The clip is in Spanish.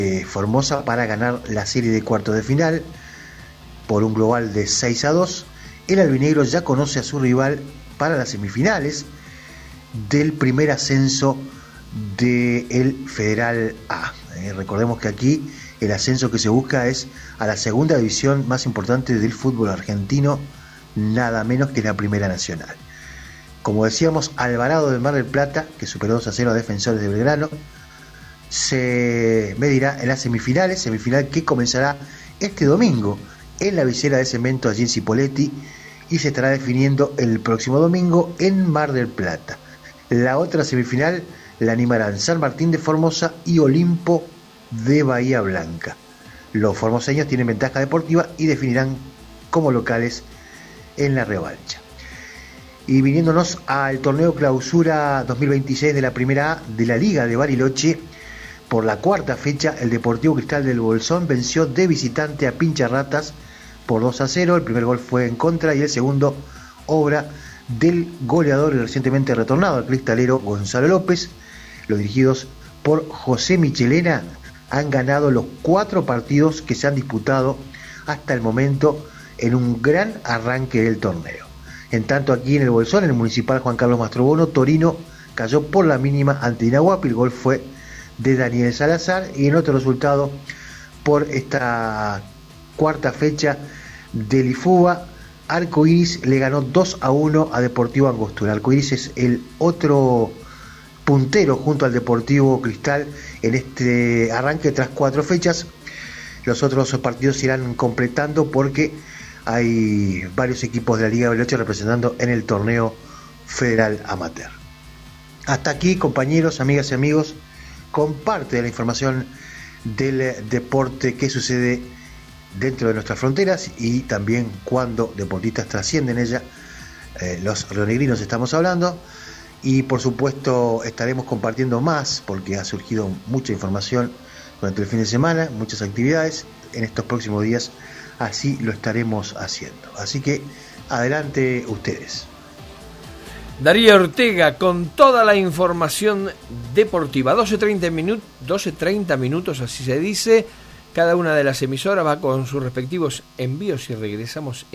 Formosa para ganar la serie de cuartos de final por un global de 6-2. El albinegro ya conoce a su rival para las semifinales del primer ascenso del Federal A. Recordemos que aquí el ascenso que se busca es a la segunda división más importante del fútbol argentino, nada menos que la Primera Nacional. Como decíamos, Alvarado del Mar del Plata, que superó 2-0 a Defensores de Belgrano, se medirá en las semifinal que comenzará este domingo en la visera de cemento allí en Cipolletti y se estará definiendo el próximo domingo en Mar del Plata. La otra semifinal la animarán San Martín de Formosa y Olimpo de Bahía Blanca. Los formoseños tienen ventaja deportiva y definirán como locales en la revancha. Y viniéndonos al torneo clausura 2026 de la Primera A de la Liga de Bariloche, por la cuarta fecha el Deportivo Cristal del Bolsón venció de visitante a Pincharratas por 2-0. El primer gol fue en contra y el segundo obra del goleador y recientemente retornado al cristalero Gonzalo López. Los dirigidos por José Michelena han ganado los 4 partidos que se han disputado hasta el momento en un gran arranque del torneo. En tanto, aquí en el Bolsón, en el Municipal Juan Carlos Mastrobono, Torino cayó por la mínima ante Inahuapi. El gol fue de Daniel Salazar. Y en otro resultado por esta cuarta fecha del IFUBA, Arcoiris le ganó 2-1 a Deportivo Angostura. Arcoiris es el otro puntero junto al Deportivo Cristal en este arranque tras 4 fechas. Los otros partidos se irán completando porque hay varios equipos de la Liga de Bariloche representando en el torneo federal amateur. Hasta aquí, compañeros, amigas y amigos, con parte de la información del deporte que sucede dentro de nuestras fronteras y también cuando deportistas trascienden ella. Los rionegrinos estamos hablando, y por supuesto estaremos compartiendo más porque ha surgido mucha información durante el fin de semana, muchas actividades en estos próximos días. Así lo estaremos haciendo. Así que adelante ustedes. Darío Ortega con toda la información deportiva. 12:30 minutos, así se dice. Cada una de las emisoras va con sus respectivos envíos y regresamos